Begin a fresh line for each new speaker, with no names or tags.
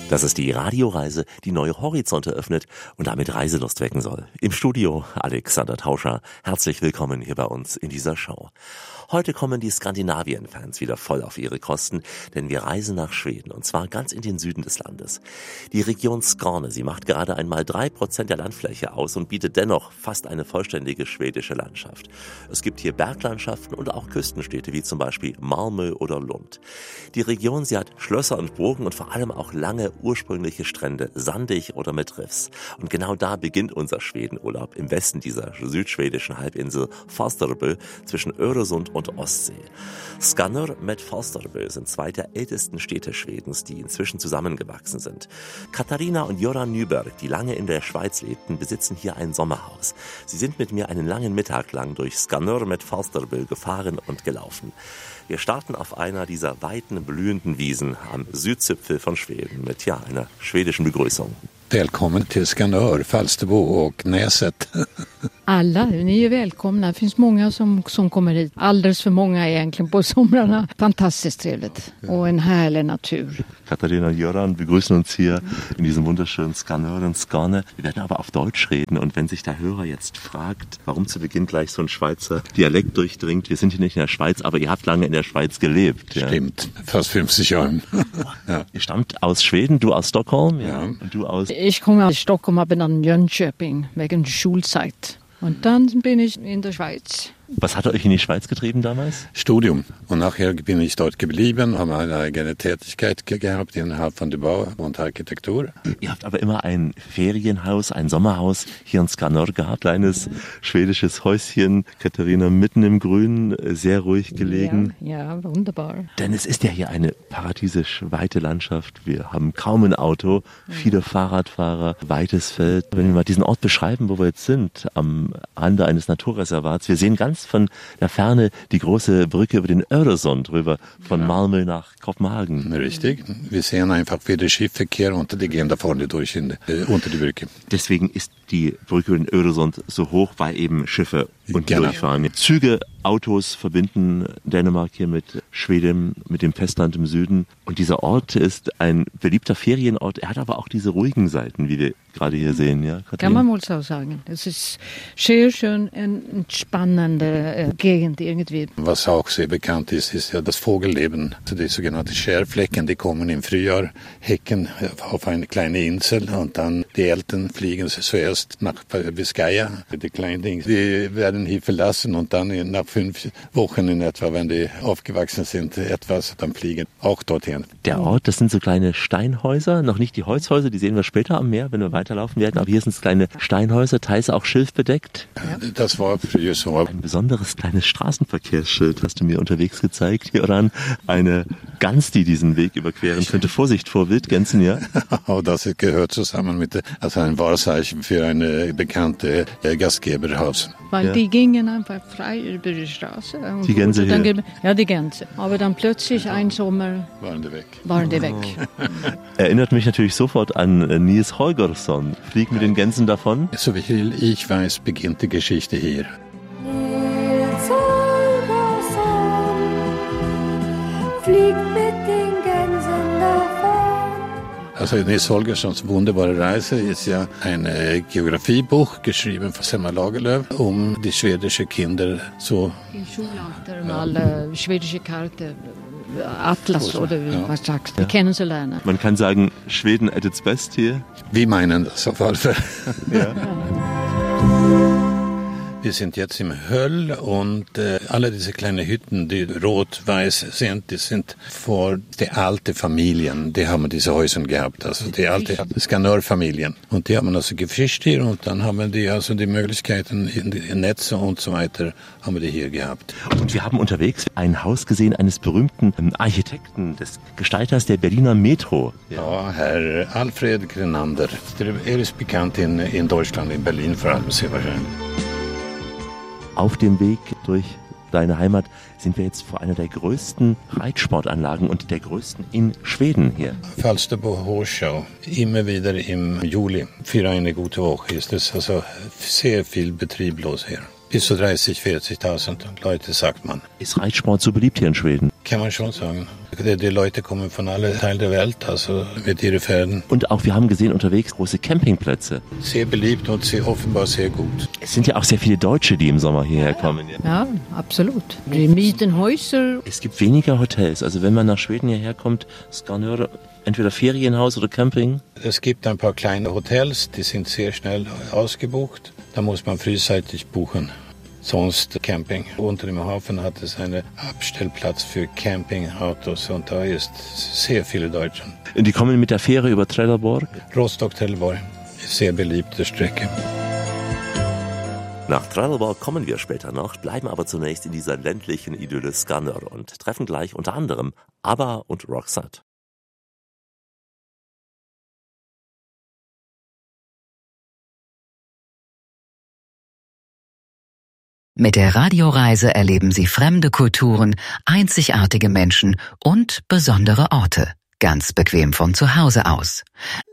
Das ist die Radioreise, die neue Horizonte öffnet und damit Reiselust wecken soll. Im Studio Alexander Tauscher. Herzlich willkommen hier bei uns in dieser Show. Heute kommen die Skandinavien-Fans wieder voll auf ihre Kosten, denn wir reisen nach Schweden und zwar ganz in den Süden des Landes. Die Region Skåne, sie macht gerade einmal 3% der Landfläche aus und bietet dennoch fast eine vollständige schwedische Landschaft. Es gibt hier Berglandschaften und auch Küstenstädte wie zum Beispiel Malmö oder Lund. Die Region, sie hat Schlösser und Burgen und vor allem auch lange ursprüngliche Strände, sandig oder mit Riffs. Und genau da beginnt unser Schwedenurlaub im Westen dieser südschwedischen Halbinsel Falsterbø zwischen Öresund und Ostsee. Skåne mit Falsterbø sind zwei der ältesten Städte Schwedens, die inzwischen zusammengewachsen sind. Katharina und Göran Nyberg, die lange in der Schweiz lebten, besitzen hier ein Sommerhaus. Sie sind mit mir einen langen Mittag lang durch Skåne mit Falsterbø gefahren und gelaufen. Wir starten auf einer dieser weiten, blühenden Wiesen am Südzipfel von Schweden mit einer schwedischen Begrüßung.
Välkommen till Skåne, Falsterbo och Näset.
Alla, ni är välkomna. Det finns många som kommer hit. Alldeles för många egentligen på somrarna. Fantastiskt trevligt. Och en härlig natur.
Katharina und Göran begrüßen uns hier in diesem wunderschönen Skåne und Skåne. Wir werden aber auf Deutsch reden und wenn sich der Hörer jetzt fragt, warum zu Beginn gleich so ein Schweizer Dialekt durchdringt, wir sind hier nicht in der Schweiz, aber ihr habt lange in der Schweiz gelebt. Ja.
Stimmt, fast 50 Jahre.
Ja. Ihr stammt aus Schweden, du aus Stockholm, ja. Und du aus...
Ich komme aus Stockholm, aber dann Jönköping wegen Schulzeit. Und dann bin ich in der Schweiz.
Was hat euch in die Schweiz getrieben damals?
Studium. Und nachher bin ich dort geblieben, habe eine eigene Tätigkeit gehabt innerhalb von der Bau- und Architektur.
Ihr habt aber immer ein Ferienhaus, ein Sommerhaus hier in Skåne gehabt, kleines schwedisches Häuschen. Katharina mitten im Grün, sehr ruhig gelegen.
Ja, wunderbar.
Denn es ist ja hier eine paradiesisch weite Landschaft. Wir haben kaum ein Auto, viele Fahrradfahrer, weites Feld. Wenn wir mal diesen Ort beschreiben, wo wir jetzt sind, am Rande eines Naturreservats, wir sehen ganz von der Ferne die große Brücke über den Öresund rüber von Malmö nach Kopenhagen.
Richtig. Wir sehen einfach, wie der Schiffverkehr und die gehen da vorne durch unter die Brücke.
Deswegen ist die Brücke über den Öresund so hoch, weil eben Schiffe unten durchfahren. Züge, Autos verbinden Dänemark hier mit Schweden, mit dem Festland im Süden. Und dieser Ort ist ein beliebter Ferienort. Er hat aber auch diese ruhigen Seiten, wie wir gerade hier sehen. Ja,
kann man wohl so sagen. Es ist sehr schön entspannende Gegend irgendwie.
Was auch sehr bekannt ist, ist ja das Vogelleben. Die sogenannten Skärfläcken, die kommen im Frühjahr, häcken auf eine kleine Insel und dann die Eltern fliegen zuerst nach Biscaya. Die kleinen Dinge, die werden hier verlassen und dann nach 5 Wochen in etwa, wenn die aufgewachsen sind, dann fliegen auch dorthin.
Der Ort, das sind so kleine Steinhäuser, noch nicht die Holzhäuser, die sehen wir später am Meer, wenn wir weiterlaufen werden, aber hier sind es kleine Steinhäuser, teils auch schilfbedeckt.
Ja. Das war früher so.
Ein besonderes kleines Straßenverkehrsschild hast du mir unterwegs gezeigt, Göran. Eine Gans, die diesen Weg überqueren könnte. Vorsicht vor Wildgänsen, ja?
Oh, das gehört zusammen mit ein Wahrzeichen für eine bekannte Gastgeberhaus.
Weil die gingen einfach frei über die Straße. Und
die Gänse hier?
Ja, die Gänse. Aber dann plötzlich ein Sommer waren die weg.
Erinnert mich natürlich sofort an Nils Holgersson. Flieg mit den Gänsen davon.
So wie ich weiß, beginnt die Geschichte hier.
Nils Holgersson fliegt mit den Gänsen davon.
Also Nils Holgerssons wunderbare Reise ist ja ein Geografiebuch geschrieben von Selma Lagerlöf die schwedische Kinder so.
I Schulalter mal schwedische Karte. Atlas oder was sagst du, kennenzulernen.
Man kann sagen, Schweden at its best hier.
Wir meinen das auf alle Fälle.
Ja.
Wir sind jetzt im Höll und alle diese kleinen Hütten, die rot-weiß sind, die sind vor die alte Familien. Die haben diese Häuser gehabt, also die alte Skåne-Familien. Und die haben also gefischt hier und dann haben die also die Möglichkeiten in Netze und so weiter haben die hier gehabt.
Und wir haben unterwegs ein Haus gesehen eines berühmten Architekten, des Gestalters der Berliner Metro.
Ja, Herr Alfred Grenander. Er ist bekannt in Deutschland, in Berlin vor allem sehr wahrscheinlich.
Auf dem Weg durch deine Heimat sind wir jetzt vor einer der größten Reitsportanlagen und der größten in Schweden hier.
Falsterbo Horse immer wieder im Juli. Für eine gute Woche ist es also sehr viel Betrieb los hier. Bis zu 30.000, 40.000 Leute, sagt man.
Ist Reitsport so beliebt hier in Schweden?
Kann man schon sagen. Die Leute kommen von allen Teilen der Welt, also mit ihren Pferden.
Und auch, wir haben gesehen, unterwegs große Campingplätze.
Sehr beliebt und offenbar sehr gut.
Es sind ja auch sehr viele Deutsche, die im Sommer hierher kommen.
Ja, absolut. Die mieten Häuser.
Es gibt weniger Hotels. Also wenn man nach Schweden hierher kommt, Skanör, entweder Ferienhaus oder Camping.
Es gibt ein paar kleine Hotels, die sind sehr schnell ausgebucht. Da muss man frühzeitig buchen. Sonst Camping. Unter dem Hafen hat es einen Abstellplatz für Campingautos und da ist sehr viele Deutsche.
Die kommen mit der Fähre über Trelleborg?
Rostock-Trelleborg, sehr beliebte Strecke.
Nach Trelleborg kommen wir später noch, bleiben aber zunächst in dieser ländlichen Idylle Skanör und treffen gleich unter anderem ABBA und Roxette.
Mit der Radioreise erleben Sie fremde Kulturen, einzigartige Menschen und besondere Orte, ganz bequem von zu Hause aus.